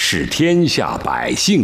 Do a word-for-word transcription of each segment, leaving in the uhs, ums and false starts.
是天下百姓。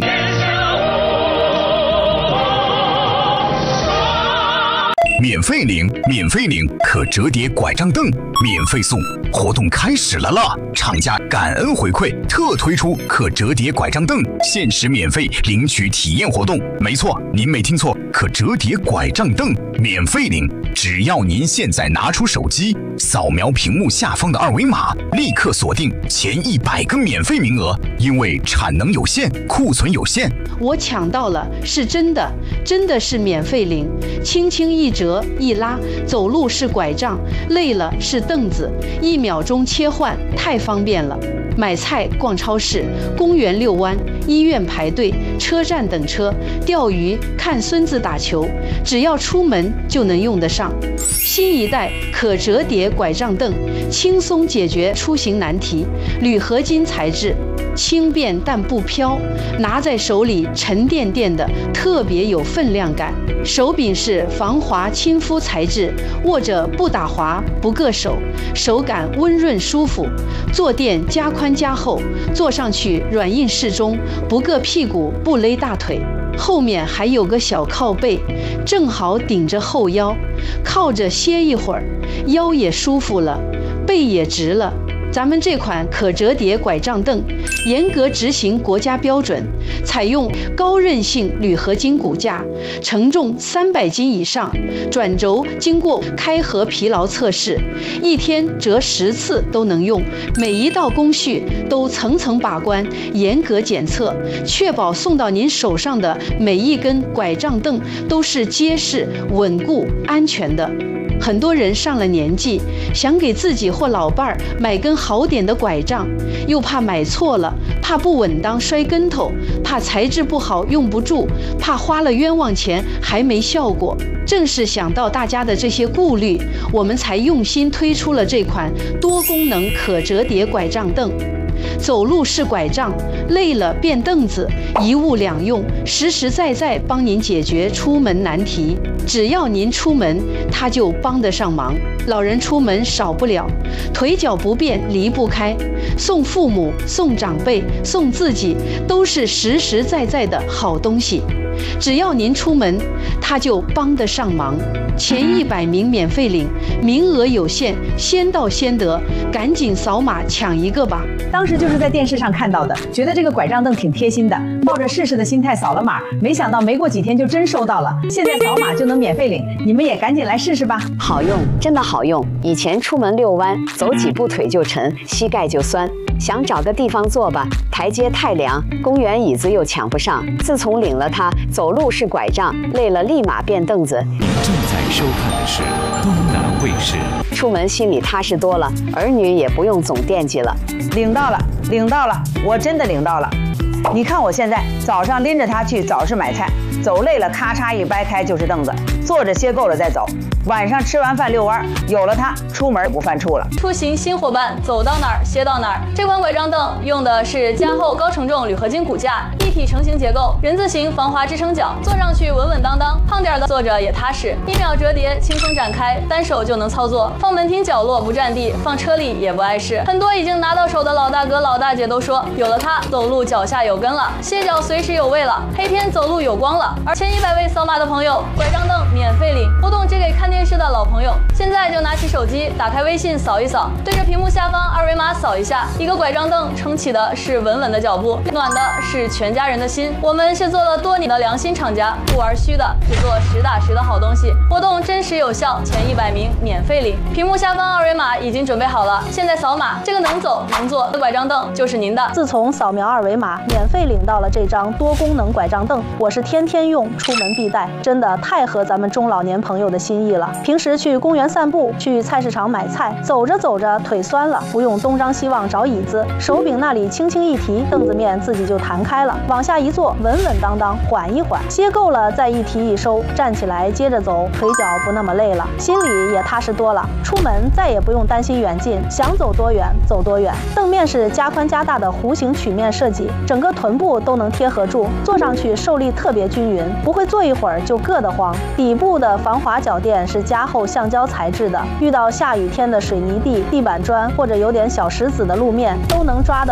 免费领，免费领可折叠拐杖凳，免费送，活动开始了啦！厂家感恩回馈，特推出可折叠拐杖凳，限时免费领取体验活动。没错，您没听错，可折叠拐杖凳免费领，只要您现在拿出手机，扫描屏幕下方的二维码，立刻锁定前一百个免费名额。因为产能有限，库存有限， 我抢到了，是真的，真的是免费领，轻轻一折一拉，走路是拐杖，累了是凳子，一秒钟切换，太方便了。买菜、逛超市、公园遛弯、医院排队、车站等车、钓鱼、看孙子打球，只要出门就能用得上。新一代可折叠拐杖凳，轻松解决出行难题。铝合金材质，轻便但不飘，拿在手里沉甸甸的，特别有分量感。手柄是防滑亲肤材质，握着不打滑不硌手，手感温润舒服。坐垫加宽加厚，坐上去软硬适中，不硌屁股不勒大腿。后面还有个小靠背，正好顶着后腰，靠着歇一会儿，腰也舒服了，背也直了。咱们这款可折叠拐杖凳严格执行国家标准，采用高韧性铝合金骨架，承重三百斤以上，转轴经过开合疲劳测试，一天折十次都能用，每一道工序都层层把关，严格检测，确保送到您手上的每一根拐杖凳都是结实、稳固、安全的。很多人上了年纪，想给自己或老伴儿买根好点的拐杖，又怕买错了，怕不稳当摔跟头，怕材质不好用不住，怕花了冤枉钱还没效果。正是想到大家的这些顾虑，我们才用心推出了这款多功能可折叠拐杖凳。走路是拐杖，累了变凳子，一物两用，实实在在帮您解决出门难题。只要您出门，它就帮得上忙。老人出门少不了，腿脚不便离不开，送父母、送长辈、送自己，都是实实在在的好东西。只要您出门，它就帮得上忙。前一百名免费领，名额有限，先到先得，赶紧扫码抢一个吧！ 当时就是在电视上看到的，觉得这个拐杖凳挺贴心的，抱着试试的心态扫了码，没想到没过几天就真收到了。现在扫码就能免费领，你们也赶紧来试试吧！ 好用，真的好用。以前出门遛弯，走几步腿就沉，膝盖就酸，想找个地方坐吧，台阶太凉，公园椅子又抢不上。自从领了它，走路是拐杖，累了立马变凳子。 您正在收看的是东南卫视。 出门心里踏实多了，儿女也不用总惦记了。 领到了，领到了，我真的领到了。你看我现在早上拎着它去早市买菜，走累了咔嚓一掰开就是凳子，坐着歇够了再走。晚上吃完饭遛弯，有了它，出门不犯怵了。 出行新伙伴，走到哪儿歇到哪儿。这款拐杖凳用的是加厚高承重铝合金骨架，一体成型结构，人字形防滑支撑脚，坐上去稳稳当当。胖点的坐着也踏实，一秒折叠，轻松展开，单手就能操作。放门厅角落不占地，放车里也不碍事。很多已经拿到手的老大哥老大姐都说，有了它，走路脚下有根了，歇脚随时有位了，黑天走路有光了。而前一百位扫码的朋友，拐杖凳免费领，活动只给看电视的老朋友，现在就拿起手机，打开微信扫一扫，对着屏幕下方二维码扫一下，一个拐杖凳撑起的是稳稳的脚步，暖的是全家人的心。我们是做了多年的良心厂家，不玩虚的，只做实打实的好东西。活动真实有效，前一百名免费领。屏幕下方二维码已经准备好了，现在扫码，这个能走能坐的拐杖凳就是您的。 自从扫描二维码，免费领到了这张多功能拐杖凳，我是天天用，出门必带，真的太合咱们中老年朋友的心意了。平时去公园散步，去菜市场买菜，走着走着腿酸了，不用东张西望找椅子，手柄那里轻轻一提，凳子面自己就弹开了，往下一坐，稳稳当当，缓一缓，歇够了再一提一收，站起来接着走，腿脚不那么累了，心里也踏实多了。出门再也不用担心远近，想走多远走多远。凳面是加宽加大的弧形曲面设计，整个臀部都能贴合住，坐上去受力特别均匀，不会坐一会儿就硌得慌。底部的防滑脚垫是加厚橡胶材质的，遇到下雨天的水泥地、地板砖或者有点小石子的路面，都能抓得